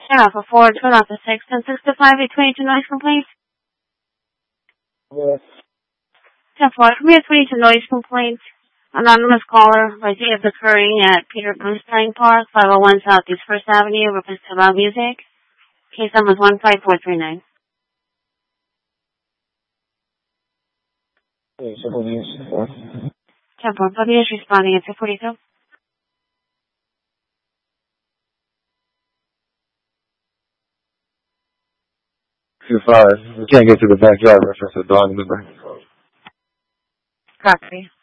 10 off of 4, turn off the 6, 10 6 to 5, 822 noise complaint. Yes. 10 4, from here 22 noise complaint. Anonymous caller, is occurring at Peter Bernstein Park, 501 Southeast 1st Avenue, request to loud music. Case number is 15439. Okay, Simple News. 10 4, Bobby is responding at 242. 2-5. We can't get to the backyard reference the dog number. Copy.